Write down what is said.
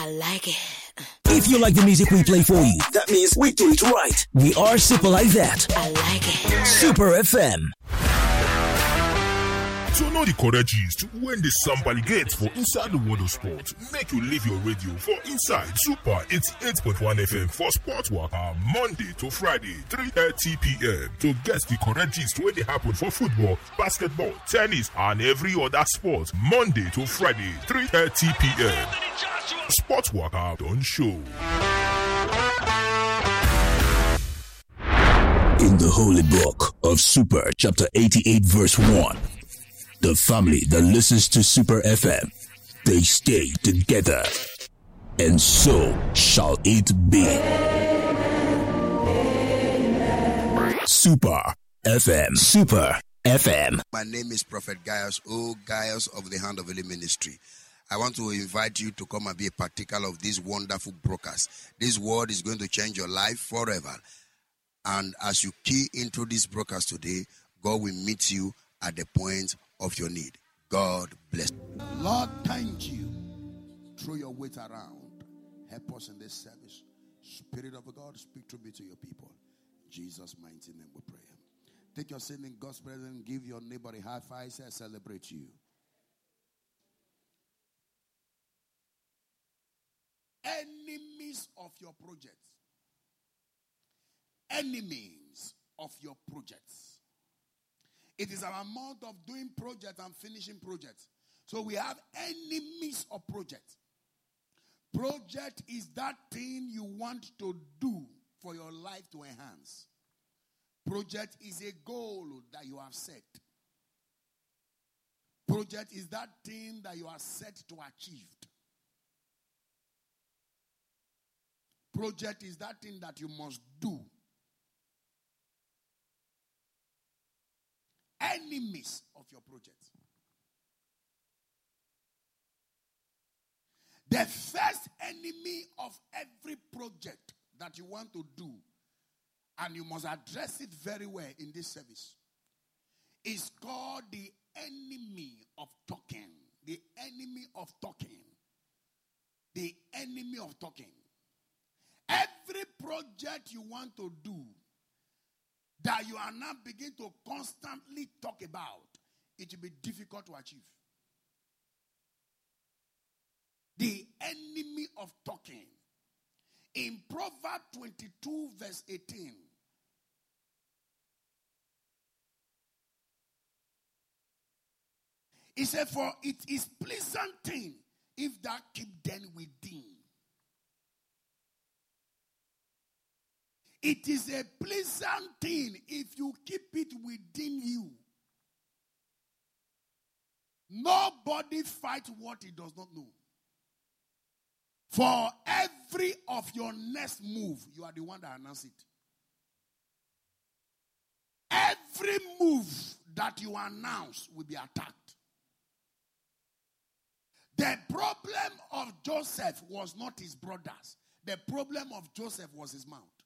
I like it. If you like the music we play for you, that means we do it right. We are super like that. I like it. Super FM. To know the correct gist when the somebody gets for inside the world of sport, make you leave your radio for inside Super 88.1 FM for Sports Waka Monday to Friday 3:30 p.m. to get the correct gist when they happen for football, basketball, tennis and every other sport Monday to Friday 3:30 p.m. Sports Waka don't show. In the holy book of Super chapter 88 verse 1, the family that listens to Super FM, they stay together, and so shall it be. Super FM. Super FM. My name is Prophet Gaius O. Gaius of the Hand of Eli Ministry. I want to invite you to come and be a partaker of this wonderful broadcast. This word is going to change your life forever. And as you key into this broadcast today, God will meet you at the point of your need. God bless. Lord, thank you. Throw your weight around. Help us in this service. Spirit of God, speak to me, to your people. In Jesus' mighty name we pray. Take your sin in God's presence. Give your neighbor a high five. Say, I celebrate you. Enemies of your projects. Enemies of your projects. It is our month of doing projects and finishing projects. So we have enemies of projects. Project is that thing you want to do for your life to enhance. Project is a goal that you have set. Project is that thing that you are set to achieve. Project is that thing that you must do. Enemies of your project. The first enemy of every project that you want to do, and you must address it very well in this service, is called the enemy of talking. The enemy of talking. The enemy of talking. Every project you want to do that you are now beginning to constantly talk about, it will be difficult to achieve. The enemy of talking. In Proverbs 22 verse 18, it said, for it is pleasant thing if thou keep them within. It is a pleasant thing if you keep it within you. Nobody fights what he does not know. For every of your next move, you are the one that announces it. Every move that you announce will be attacked. The problem of Joseph was not his brothers. The problem of Joseph was his mouth.